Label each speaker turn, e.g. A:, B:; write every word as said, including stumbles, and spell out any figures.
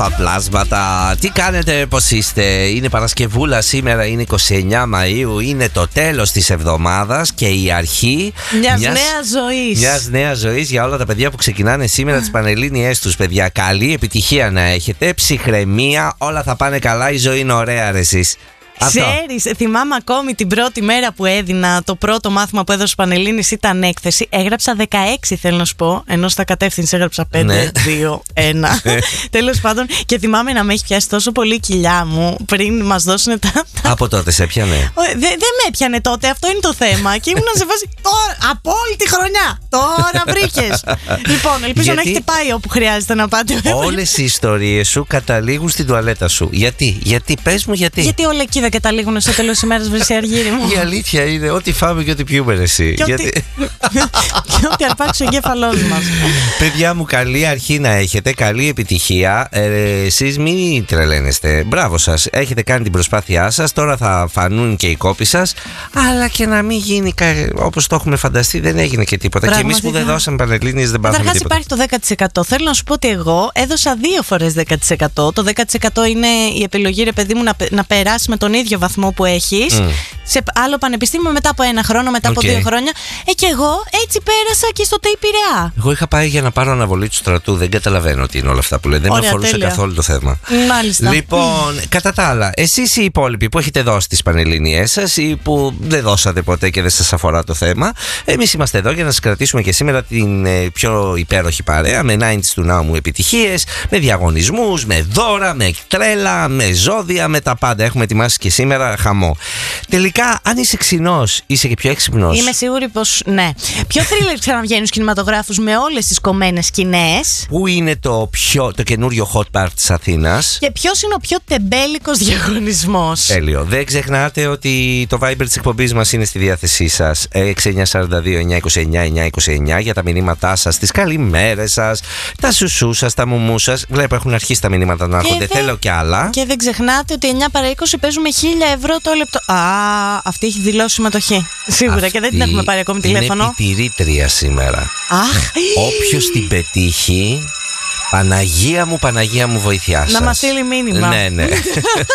A: όμορφα πλάσματα. Τι κάνετε, πώς είστε? Είναι Παρασκευούλα σήμερα, είναι είκοσι εννέα Μαΐου. Είναι το τέλος της εβδομάδας και η αρχή
B: μιας, μιας νέας ζωής.
A: Μιας νέας ζωής για όλα τα παιδιά που ξεκινάνε σήμερα τις Πανελλήνιές τους, παιδιά. Καλή επιτυχία να έχετε, ψυχραιμία, όλα θα πάνε καλά, η ζωή είναι ωραία, ρε εσείς.
B: Ξέρεις, θυμάμαι ακόμη την πρώτη μέρα που έδινα το πρώτο μάθημα που έδωσε Πανελλήνης ήταν έκθεση. Έγραψα δεκαέξι, θέλω να σου πω, ενώ στα κατεύθυνση έγραψα πέντε, δύο, ένα. Τέλος πάντων, και θυμάμαι να με έχει πιάσει τόσο πολύ η κοιλιά μου πριν μας δώσουν τα.
A: Από τότε σε έπιανε?
B: Δεν δε με έπιανε τότε, αυτό είναι το θέμα. Και ήμουν σε φάση. Τώρα, από όλη τη χρονιά! Τώρα βρήκες. Λοιπόν, ελπίζω να έχετε πάει όπου χρειάζεται να πάτε.
A: Όλες οι ιστορίες σου καταλήγουν στην τουαλέτα σου. Γιατί, γιατί, πες μου γιατί.
B: Γιατί όλα εκεί δεν καταλήγουν στο τέλος της ημέρας, βρεσί Αργύρι μου.
A: Η αλήθεια είναι ότι φάμε και ό,τι πιούμε, εσύ.
B: Και
A: γιατί...
B: ό,τι αρπάξει ο εγκέφαλός μας.
A: Παιδιά μου, καλή αρχή να έχετε, καλή επιτυχία. Ε, εσείς μην τρελαίνεστε. Μπράβο σας. Έχετε κάνει την προσπάθειά σας. Τώρα θα φανούν και οι κόποι σας. Αλλά και να μην γίνει όπως το έχουμε φανταστεί, δεν έγινε και τίποτα. Πραγματικά. Και εμείς που δεν δώσαμε Πανελλήνιες δεν πάθαμε τίποτα.
B: Καταρχάς υπάρχει το δέκα τοις εκατό. Θέλω να σου πω ότι εγώ έδωσα δύο φορές δέκα τοις εκατό. Το δέκα τοις εκατό είναι η επιλογή, ρε παιδί μου, να, να περάσει με τον ίδιο βαθμό που έχεις mm. σε άλλο πανεπιστήμιο μετά από ένα χρόνο, μετά okay. από δύο χρόνια. Ε, και εγώ έτσι πέρασα και στο ΤΕΙ Πειραιά.
A: Εγώ είχα πάει για να πάρω αναβολή του στρατού. Δεν καταλαβαίνω τι είναι όλα αυτά που λέτε. Δεν με αφορούσε καθόλου το θέμα.
B: Μάλιστα.
A: Λοιπόν, mm. κατά τα άλλα, εσείς οι υπόλοιποι που έχετε δώσει τις Πανελλήνιές σας ή που δεν δώσατε ποτέ και δεν σας αφορά το θέμα, εμείς είμαστε εδώ για να σας κρατήσουμε και σήμερα την ε, πιο υπέροχη παρέα με ενενήντα του Now μου επιτυχίες, με διαγωνισμούς, με δώρα, με τρέλα, με ζώδια, με τα πάντα. Έχουμε ετοιμάσει και σήμερα χαμό. Τελικά, αν είσαι ξινός, είσαι και πιο έξυπνος.
B: Είμαι σίγουρη πως ναι. Ποιο θρίλερ ξαναβγαίνει στους κινηματογράφους με όλες τις κομμένες σκηνές?
A: Πού είναι το, πιο, το καινούριο hot part της Αθήνας?
B: Και ποιος είναι ο πιο τεμπέλικος διαγωνισμός?
A: Τέλειο. Δεν ξεχνάτε ότι το Viber της εκπομπής μας είναι στη διάθεσή σας. έξι εννιά τέσσερα δύο εννιά δύο εννιά εννιά δύο εννιά για τα μηνύματά σας, τις καλημέρες σας, τα σουσού σας, τα μουμού σας. Βλέπω έχουν αρχίσει τα μηνύματα να έρχονται. Θέλω κι άλλα.
B: Και δεν ξεχνάτε ότι εννιά παρά είκοσι παίζουμε χίλια ευρώ το λεπτό. Α, αυτή έχει δηλώσει συμμετοχή. Σίγουρα. Αυτή και δεν την έχουμε πάρει ακόμη τηλέφωνο.
A: Είναι επιτηρήτρια σήμερα.
B: Αχ.
A: Όποιος την πετύχει, Παναγία μου, Παναγία μου, βοηθιά σας.
B: Να μας στείλει μήνυμα.
A: Ναι, ναι.